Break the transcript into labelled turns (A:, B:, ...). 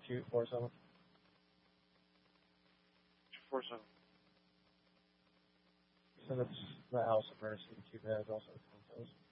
A: 247.
B: 247.
A: Send it to the house of mercy. 2 beds also.